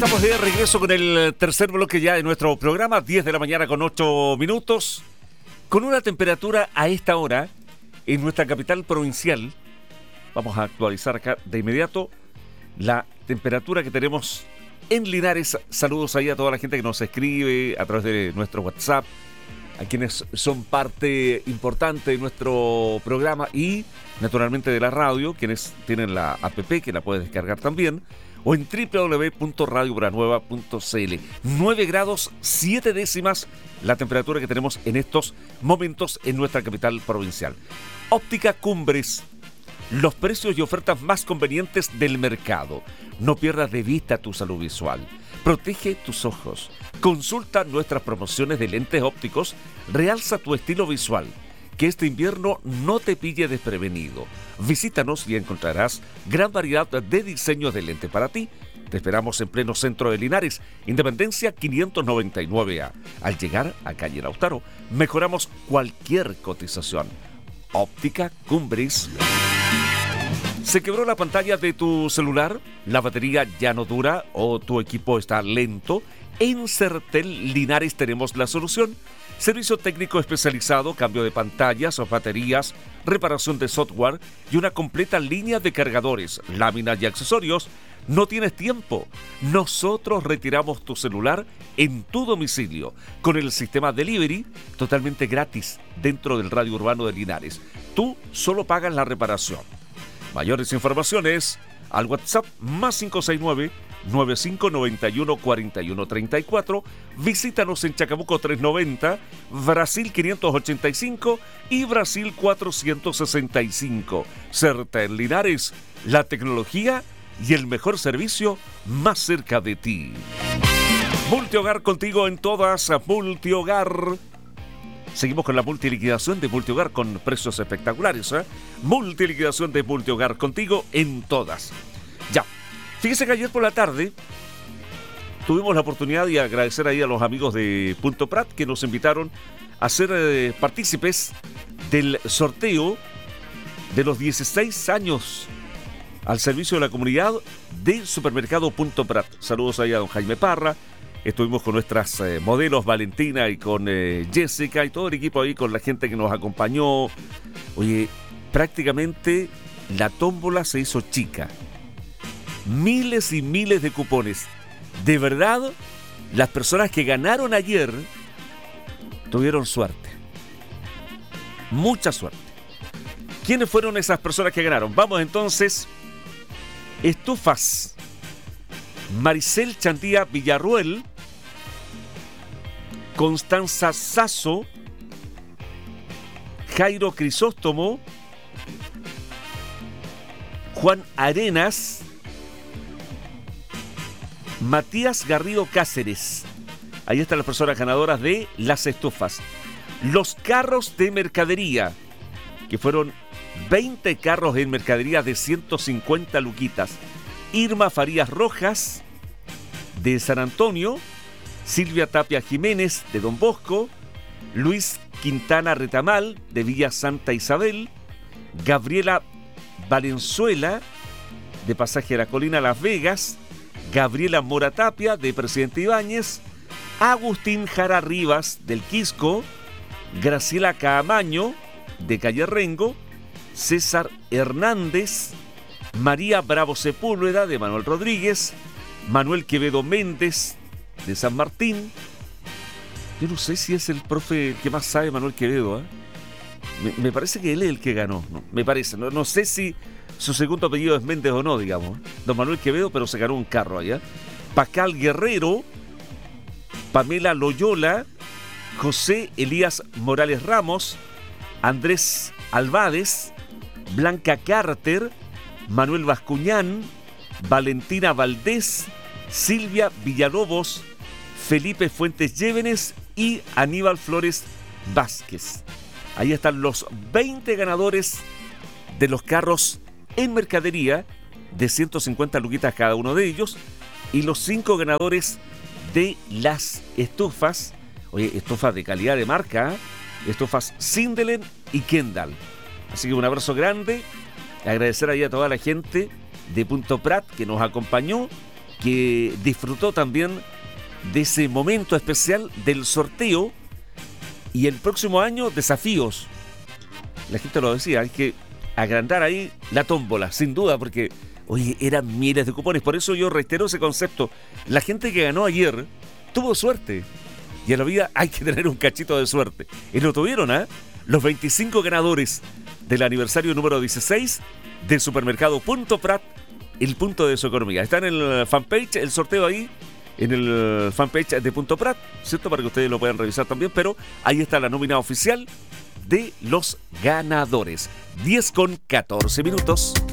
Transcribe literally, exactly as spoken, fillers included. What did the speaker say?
Estamos de regreso con el tercer bloque ya de nuestro programa, diez de la mañana con ocho minutos, con una temperatura a esta hora en nuestra capital provincial. Vamos a actualizar acá de inmediato la temperatura que tenemos en Linares. Saludos ahí a toda la gente que nos escribe a través de nuestro WhatsApp, a quienes son parte importante de nuestro programa y naturalmente de la radio, quienes tienen la app que la puedes descargar también, o en doble u doble u doble u punto radio branueva punto c l. nueve grados siete décimas la temperatura que tenemos en estos momentos en nuestra capital provincial. Óptica Cumbres, los precios y ofertas más convenientes del mercado. No pierdas de vista tu salud visual. Protege tus ojos. Consulta nuestras promociones de lentes ópticos. Realza tu estilo visual. Que este invierno no te pille desprevenido. Visítanos y encontrarás gran variedad de diseños de lente para ti. Te esperamos en pleno centro de Linares, Independencia quinientos noventa y nueve A. Al llegar a calle Lautaro, mejoramos cualquier cotización. Óptica Cumbres. ¿Se quebró la pantalla de tu celular? ¿La batería ya no dura o tu equipo está lento? En Certel Linares tenemos la solución. Servicio técnico especializado, cambio de pantallas o baterías, reparación de software y una completa línea de cargadores, láminas y accesorios. No tienes tiempo. Nosotros retiramos tu celular en tu domicilio con el sistema Delivery totalmente gratis dentro del radio urbano de Linares. Tú solo pagas la reparación. Mayores informaciones al WhatsApp más cinco seis nueve, nueve cinco nueve uno, cuatro uno tres cuatro. Visítanos en Chacabuco trescientos noventa, Brasil quinientos ochenta y cinco y Brasil cuatrocientos sesenta y cinco. Certel Linares, la tecnología y el mejor servicio más cerca de ti. Multihogar contigo en todas. Multihogar. Seguimos con la multiliquidación de Multihogar con precios espectaculares, ¿eh? Multiliquidación de Multihogar contigo en todas. Ya, fíjese que ayer por la tarde tuvimos la oportunidad y agradecer ahí a los amigos de Punto Prat que nos invitaron a ser eh, partícipes del sorteo de los dieciséis años al servicio de la comunidad del supermercado Punto Prat. Saludos ahí a don Jaime Parra. Estuvimos con nuestras eh, modelos Valentina y con eh, Jessica y todo el equipo ahí, con la gente que nos acompañó. Oye, prácticamente la tómbola se hizo chica. Miles y miles de cupones. De verdad, las personas que ganaron ayer tuvieron suerte. Mucha suerte. ¿Quiénes fueron esas personas que ganaron? Vamos entonces. Estufas Maricel Chantía Villarruel, Constanza Sasso, Jairo Crisóstomo, Juan Arenas, Matías Garrido Cáceres. Ahí están las personas ganadoras de las estufas. Los carros de mercadería, que fueron veinte carros en mercadería de ciento cincuenta luquitas. Irma Farías Rojas, de San Antonio, Silvia Tapia Jiménez, de Don Bosco, Luis Quintana Retamal, de Villa Santa Isabel, Gabriela Valenzuela, de Pasaje a la Colina Las Vegas, Gabriela Mora Tapia, de Presidente Ibáñez, Agustín Jara Rivas, del Quisco, Graciela Caamaño, de Calle Rengo, César Hernández, María Bravo Sepúlveda, de Manuel Rodríguez, Manuel Quevedo Méndez, de San Martín. Yo no sé si es el profe que más sabe, Manuel Quevedo, ¿eh? me, me parece que él es el que ganó, ¿no? Me parece, no, no sé si su segundo apellido es Méndez o no, digamos. Don Manuel Quevedo, pero se ganó un carro allá. Pacal Guerrero, Pamela Loyola, José Elías Morales Ramos, Andrés Albades, Blanca Carter, Manuel Bascuñán, Valentina Valdés, Silvia Villalobos, Felipe Fuentes Llévenes y Aníbal Flores Vázquez. Ahí están los veinte ganadores de los carros en mercadería de ciento cincuenta luquitas cada uno de ellos y los cinco ganadores de las estufas. Oye, estufas de calidad de marca, ¿eh? Estufas Sindelen y Kendall. Así que un abrazo grande, agradecer ahí a toda la gente de Punto Prat que nos acompañó que disfrutó también de ese momento especial del sorteo y el próximo año desafíos. La gente lo decía, hay que agrandar ahí la tómbola, sin duda, porque, oye, eran miles de cupones. Por eso yo reitero ese concepto. La gente que ganó ayer tuvo suerte. Y en la vida hay que tener un cachito de suerte. Y lo tuvieron, ¿ah? ¿eh? Los veinticinco ganadores del aniversario número dieciséis del supermercado Punto Prat, el punto de su economía. Está en el fanpage, el sorteo ahí, en el fanpage de Punto Prat, ¿cierto? Para que ustedes lo puedan revisar también, pero ahí está la nómina oficial de los ganadores. diez con catorce minutos.